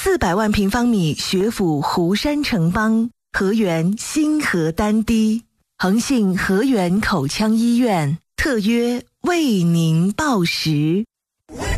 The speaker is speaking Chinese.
400万平方米学府湖山城邦，河源新河丹堤，恒信河源口腔医院特约为您报时。